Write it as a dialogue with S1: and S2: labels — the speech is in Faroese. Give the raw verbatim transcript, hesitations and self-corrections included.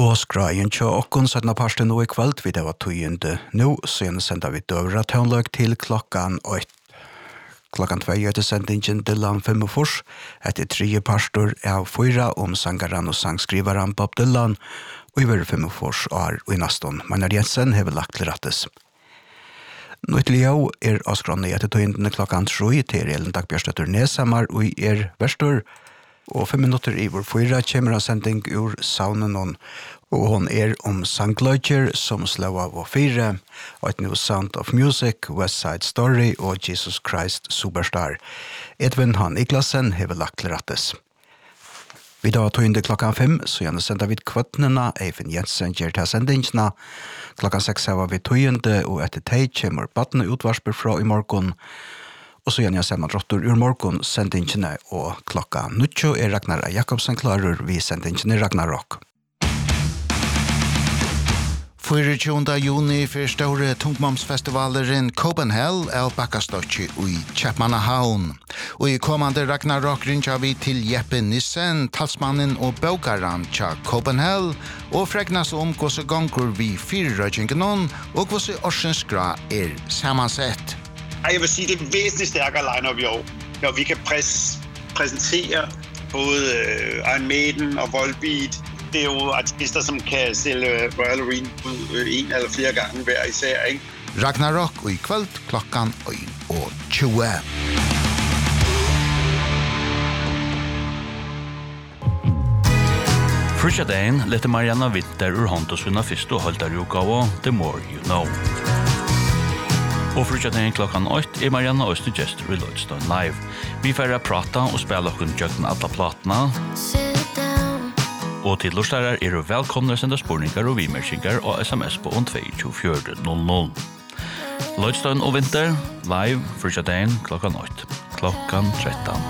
S1: Og skrajen tja okkon sætna parsten nå i kveld vid det var tøyende. Nå sen senda vi døvra tøvnløg til klokkan åtte. Klokkan tvei etter sendingen Dylan Fimmefors, etter tredje pastor av fyra om sangaran og sangskrivaren Bob Dylan, og i verre Fimmefors er i naston. Magnard Jensen hever lagt til rattes. Nå til jeg er avskrånne etter tøyendene klokkan sju til Elen Dagbjørstøtter Nesamar og i er verstor, og fem minutter i vår fyra kommer en sending ur saunen, og hon er om sangløgjer som slår av vår fire, og et new Sound of Music, West Side Story og Jesus Christ Superstar. Edvin Han Iklasen hever lagt til rattes. Vi da tøyende klokkan fem, så gjerne sender vi kvattnena, Eivind Jensen gjør til sendingsna. Klokkan seks har vi tøyende, og etter teg kommer badne utvarsper fra i morgen, og så gjerne ser man drottor ur morgen sendingene, og klokka nuttjo er Ragnar Jakobsen klarer vi sendingene Ragnarok. tjuende juni for store tungmomsfestivaleren Copenhagen er bakkastokki i Kjapmannahavn. Og i kommande Ragnarok ringer vi til Jeppe Nissen, talsmannen og bøkaren til Copenhagen, og fregnas om hvordan gonger vi fyrrøkingen og hvordan årsensgra er sammansett.
S2: Jeg vil sige, det er væsentligt stærkere line-up i år, når vi kan præs- præsentere både uh, Iron Maiden og Volbeat. Det er jo artister, som kan sælge Royal Arena en eller flere gange hver især, ikke?
S1: Ragnarok og i kveld klokkan og tyve.
S3: Frusjadagen lette Marianna Winter ur hånd og sunna fyrst og holdt av utgave The More You Know. Og frutjadagen klokkan åtte er Marianna Øyste Gestur i Lodstone Live. Vi færre prata og spela okkur jøkken alla platna. Og til lorstarar er du velkomne å senda spurningar og vimerkingar og sms på om to to fire null null. Lodstone og Winter live frutjadagen klokkan åtte. Klokkan tretton.